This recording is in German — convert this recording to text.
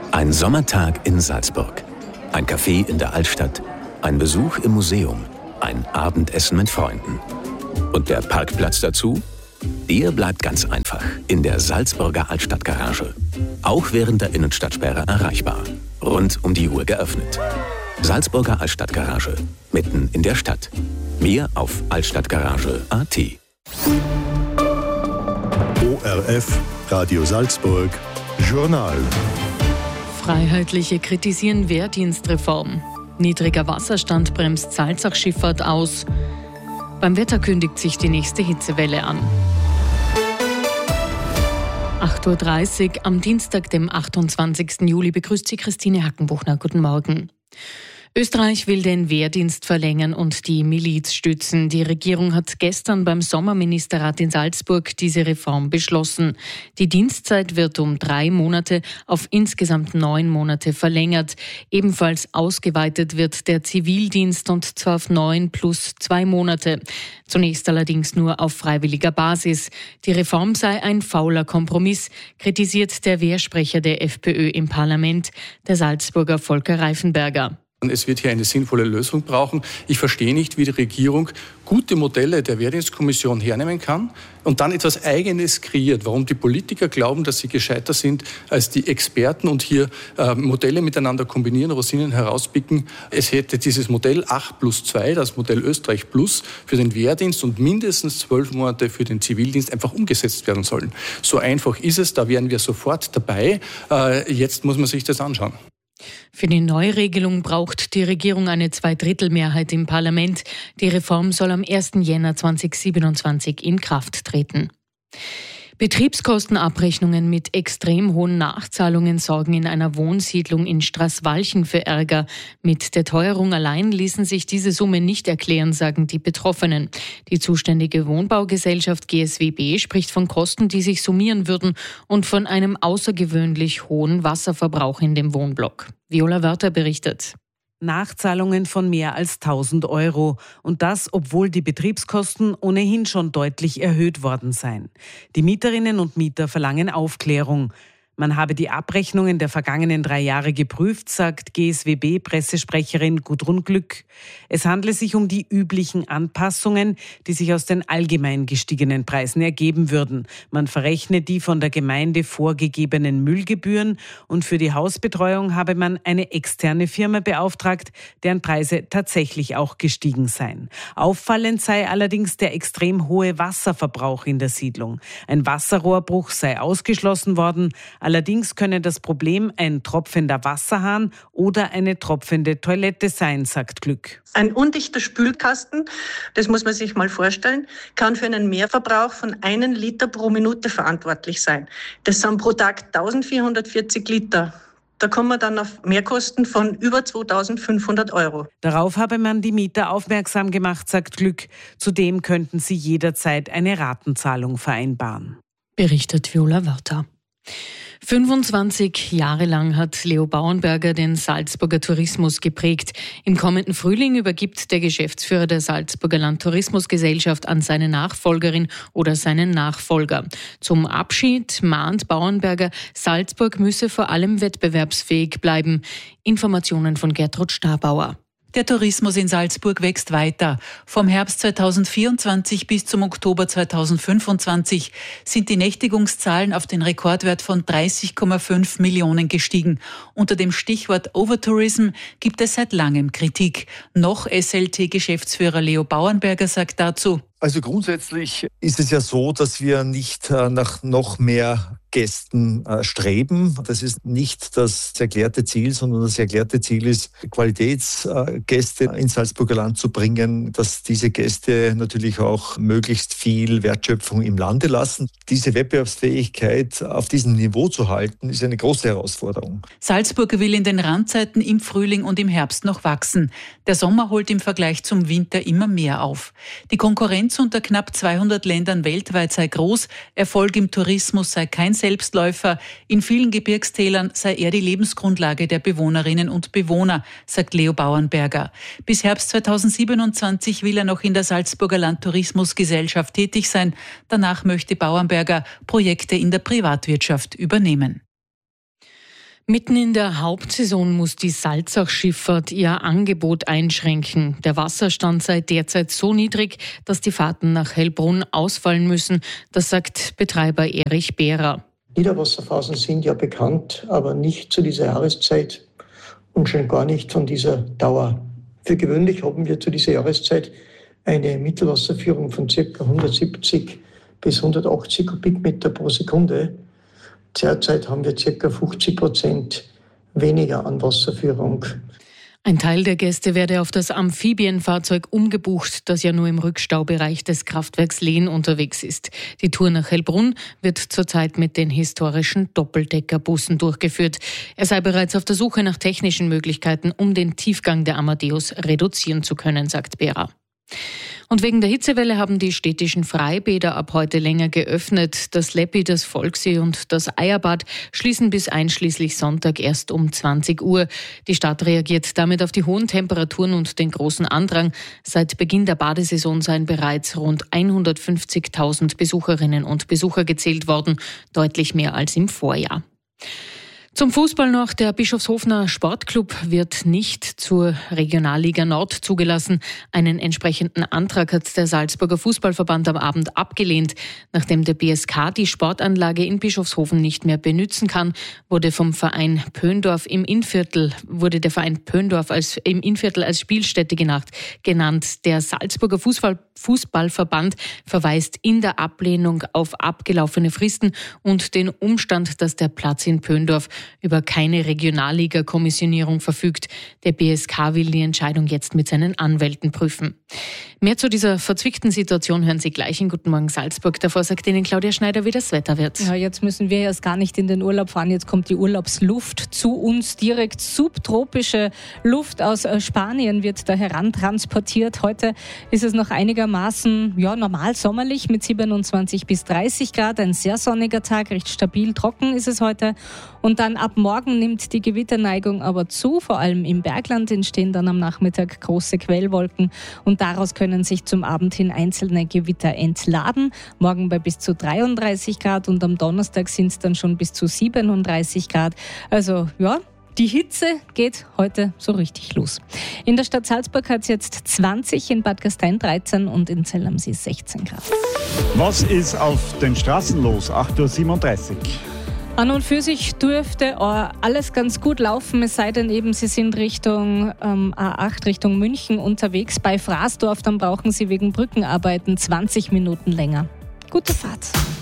Ein Sommertag in Salzburg, ein Café in der Altstadt, ein Besuch im Museum, ein Abendessen mit Freunden. Und der Parkplatz dazu? Der bleibt ganz einfach in der Salzburger Altstadtgarage. Auch während der Innenstadtsperre erreichbar. Rund um die Uhr geöffnet. Salzburger Altstadtgarage, mitten in der Stadt. Mehr auf altstadtgarage.at. ORF Radio Salzburg Journal. Freiheitliche kritisieren Wehrdienstreform. Niedriger Wasserstand bremst Salzach-Schifffahrt aus. Beim Wetter kündigt sich die nächste Hitzewelle an. 8.30 Uhr am Dienstag, dem 28. Juli, begrüßt Sie Christine Hackenbuchner. Guten Morgen. Österreich will den Wehrdienst verlängern und die Miliz stützen. Die Regierung hat gestern beim Sommerministerrat in Salzburg diese Reform beschlossen. Die Dienstzeit wird um 3 Monate auf insgesamt 9 Monate verlängert. Ebenfalls ausgeweitet wird der Zivildienst, und zwar auf 9 plus 2 Monate. Zunächst allerdings nur auf freiwilliger Basis. Die Reform sei ein fauler Kompromiss, kritisiert der Wehrsprecher der FPÖ im Parlament, der Salzburger Volker Reifenberger. Es wird hier eine sinnvolle Lösung brauchen. Ich verstehe nicht, wie die Regierung gute Modelle der Wehrdienstkommission hernehmen kann und dann etwas Eigenes kreiert. Warum die Politiker glauben, dass sie gescheiter sind als die Experten und hier Modelle miteinander kombinieren, Rosinen herauspicken. Es hätte dieses Modell 8+2, das Modell Österreich Plus, für den Wehrdienst und mindestens 12 Monate für den Zivildienst einfach umgesetzt werden sollen. So einfach ist es, da wären wir sofort dabei. Jetzt muss man sich das anschauen. Für die Neuregelung braucht die Regierung eine Zweidrittelmehrheit im Parlament. Die Reform soll am 1. Jänner 2027 in Kraft treten. Betriebskostenabrechnungen mit extrem hohen Nachzahlungen sorgen in einer Wohnsiedlung in Straßwalchen für Ärger. Mit der Teuerung allein ließen sich diese Summe nicht erklären, sagen die Betroffenen. Die zuständige Wohnbaugesellschaft GSWB spricht von Kosten, die sich summieren würden, und von einem außergewöhnlich hohen Wasserverbrauch in dem Wohnblock. Viola Wörter berichtet. Nachzahlungen von mehr als 1.000 Euro. Und das, obwohl die Betriebskosten ohnehin schon deutlich erhöht worden seien. Die Mieterinnen und Mieter verlangen Aufklärung. Man habe die Abrechnungen der vergangenen 3 Jahre geprüft, sagt GSWB-Pressesprecherin Gudrun Glück. Es handle sich um die üblichen Anpassungen, die sich aus den allgemein gestiegenen Preisen ergeben würden. Man verrechne die von der Gemeinde vorgegebenen Müllgebühren, und für die Hausbetreuung habe man eine externe Firma beauftragt, deren Preise tatsächlich auch gestiegen seien. Auffallend sei allerdings der extrem hohe Wasserverbrauch in der Siedlung. Ein Wasserrohrbruch sei ausgeschlossen worden. Allerdings könne das Problem ein tropfender Wasserhahn oder eine tropfende Toilette sein, sagt Glück. Ein undichter Spülkasten, das muss man sich mal vorstellen, kann für einen Mehrverbrauch von 1 Liter pro Minute verantwortlich sein. Das sind pro Tag 1440 Liter. Da kommen wir dann auf Mehrkosten von über 2.500 Euro. Darauf habe man die Mieter aufmerksam gemacht, sagt Glück. Zudem könnten sie jederzeit eine Ratenzahlung vereinbaren. Berichtet Viola Wörter. 25 Jahre lang hat Leo Bauernberger den Salzburger Tourismus geprägt. Im kommenden Frühling übergibt der Geschäftsführer der Salzburger Landtourismusgesellschaft an seine Nachfolgerin oder seinen Nachfolger. Zum Abschied mahnt Bauernberger, Salzburg müsse vor allem wettbewerbsfähig bleiben. Informationen von Gertrud Stabauer. Der Tourismus in Salzburg wächst weiter. Vom Herbst 2024 bis zum Oktober 2025 sind die Nächtigungszahlen auf den Rekordwert von 30,5 Millionen gestiegen. Unter dem Stichwort Overtourism gibt es seit langem Kritik. Noch SLT-Geschäftsführer Leo Bauernberger sagt dazu: Also grundsätzlich ist es ja so, dass wir nicht nach noch mehr Gästen streben. Das ist nicht das erklärte Ziel, sondern das erklärte Ziel ist, Qualitätsgäste ins Salzburger Land zu bringen, dass diese Gäste natürlich auch möglichst viel Wertschöpfung im Lande lassen. Diese Wettbewerbsfähigkeit auf diesem Niveau zu halten, ist eine große Herausforderung. Salzburg will in den Randzeiten im Frühling und im Herbst noch wachsen. Der Sommer holt im Vergleich zum Winter immer mehr auf. Die Konkurrenz unter knapp 200 Ländern weltweit sei groß, Erfolg im Tourismus sei kein Selbstläufer, in vielen Gebirgstälern sei er die Lebensgrundlage der Bewohnerinnen und Bewohner, sagt Leo Bauernberger. Bis Herbst 2027 will er noch in der Salzburger Landtourismusgesellschaft tätig sein. Danach möchte Bauernberger Projekte in der Privatwirtschaft übernehmen. Mitten in der Hauptsaison muss die Salzach-Schifffahrt ihr Angebot einschränken. Der Wasserstand sei derzeit so niedrig, dass die Fahrten nach Hellbrunn ausfallen müssen. Das sagt Betreiber Erich Behrer. Niederwasserphasen sind ja bekannt, aber nicht zu dieser Jahreszeit und schon gar nicht von dieser Dauer. Für gewöhnlich haben wir zu dieser Jahreszeit eine Mittelwasserführung von ca. 170 bis 180 Kubikmeter pro Sekunde. Derzeit haben wir ca. 50% weniger an Wasserführung. Ein Teil der Gäste werde auf das Amphibienfahrzeug umgebucht, das ja nur im Rückstaubereich des Kraftwerks Lehn unterwegs ist. Die Tour nach Hellbrunn wird zurzeit mit den historischen Doppeldeckerbussen durchgeführt. Er sei bereits auf der Suche nach technischen Möglichkeiten, um den Tiefgang der Amadeus reduzieren zu können, sagt Behrer. Und wegen der Hitzewelle haben die städtischen Freibäder ab heute länger geöffnet. Das Leppi, das Volksee und das Eierbad schließen bis einschließlich Sonntag erst um 20 Uhr. Die Stadt reagiert damit auf die hohen Temperaturen und den großen Andrang. Seit Beginn der Badesaison seien bereits rund 150.000 Besucherinnen und Besucher gezählt worden, deutlich mehr als im Vorjahr. Zum Fußball noch. Der Bischofshofener Sportclub wird nicht zur Regionalliga Nord zugelassen. Einen entsprechenden Antrag hat der Salzburger Fußballverband am Abend abgelehnt. Nachdem der BSK die Sportanlage in Bischofshofen nicht mehr benützen kann, wurde der Verein Pöndorf im Innviertel als Spielstätte genannt. Der Salzburger Fußballverband verweist in der Ablehnung auf abgelaufene Fristen und den Umstand, dass der Platz in Pöndorf über keine Regionalliga-Kommissionierung verfügt. Der BSK will die Entscheidung jetzt mit seinen Anwälten prüfen. Mehr zu dieser verzwickten Situation hören Sie gleich in Guten Morgen Salzburg. Davor sagt Ihnen Claudia Schneider, wie das Wetter wird. Ja, jetzt müssen wir erst gar nicht in den Urlaub fahren. Jetzt kommt die Urlaubsluft zu uns direkt. Subtropische Luft aus Spanien wird da herantransportiert. Heute ist es noch einigermaßen normal sommerlich mit 27 bis 30 Grad. Ein sehr sonniger Tag, recht stabil trocken ist es heute. Und dann ab morgen nimmt die Gewitterneigung aber zu. Vor allem im Bergland entstehen dann am Nachmittag große Quellwolken und daraus können sich zum Abend hin einzelne Gewitter entladen. Morgen bei bis zu 33 Grad und am Donnerstag sind es dann schon bis zu 37 Grad. Also die Hitze geht heute so richtig los. In der Stadt Salzburg hat es jetzt 20, in Bad Gastein 13 und in Zell am See 16 Grad. Was ist auf den Straßen los? 8.37 Uhr. An und für sich dürfte alles ganz gut laufen, es sei denn eben, Sie sind Richtung A8, Richtung München unterwegs. Bei Fraßdorf, dann brauchen Sie wegen Brückenarbeiten 20 Minuten länger. Gute Fahrt.